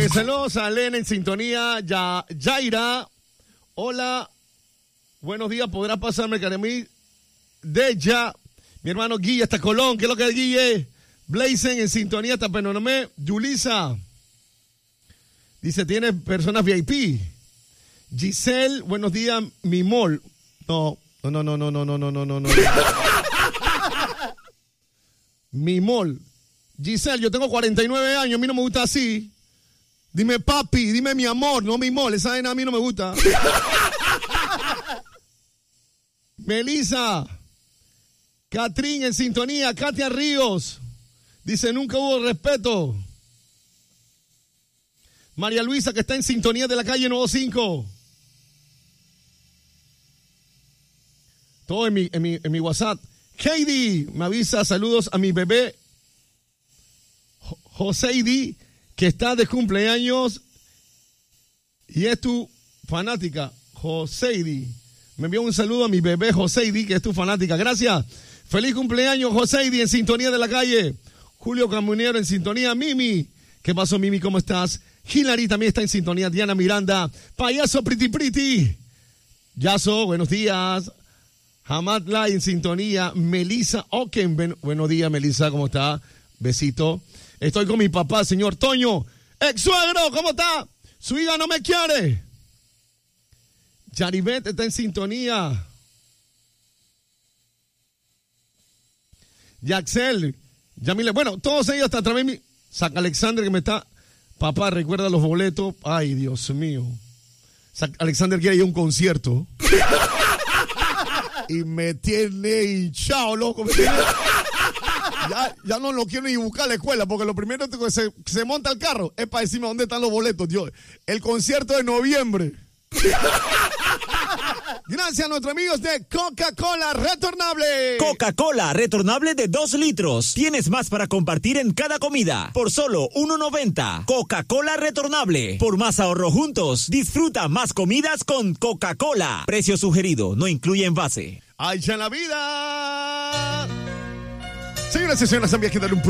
Saludos a Elena en sintonía. Yaira. Hola. Buenos días. ¿Podrás pasarme Caremí de ya? Mi hermano Guille hasta Colón. ¿Qué es lo que es Guille? Blazen en sintonía hasta Penonomé. Yulisa. Dice, tiene personas VIP. Giselle, buenos días, mi mol. No. Mi mol. Giselle, yo tengo 49 años, a mí no me gusta así. Dime papi, dime mi amor, no mi mol, esa vaina a mí no me gusta. Melissa. Catrín en sintonía. Katia Ríos. Dice, nunca hubo respeto. María Luisa, que está en sintonía de la calle Nuevo 5. Todo en mi WhatsApp. Heidi me avisa, saludos a mi bebé Joseidi, que está de cumpleaños y es tu fanática. Joseidi. Me envió un saludo a mi bebé Joseidi, que es tu fanática. Gracias. Feliz cumpleaños, Joseidi, en sintonía de la calle. Julio Camunero en sintonía. Mimi. ¿Qué pasó, Mimi? ¿Cómo estás? Hilary también está en sintonía. Diana Miranda. Payaso Pretty. Yaso, buenos días. Hamad Lai en sintonía. Melissa Oken. Buenos días, Melissa. ¿Cómo está? Besito. Estoy con mi papá, señor Toño. Ex suegro, ¿cómo está? Su hija no me quiere. Yaribet está en sintonía. Yaxel. Yamile. Bueno, todos ellos hasta a través de mi... Zac Alexander que me está... Papá, recuerda los boletos. Ay, Dios mío. Zac Alexander quiere ir a un concierto. Y me tiene hinchado, loco. Ya no lo quiero ni buscar a la escuela, porque lo primero que se monta el carro es para decirme dónde están los boletos, Dios. El concierto de noviembre. Gracias a nuestros amigos de Coca-Cola Retornable. Coca-Cola Retornable de 2 litros. Tienes más para compartir en cada comida. Por solo $1.90. Coca-Cola Retornable. Por más ahorro juntos, disfruta más comidas con Coca-Cola. Precio sugerido, no incluye envase. ¡Ay, ya la vida! Señoras y señores, había que darle un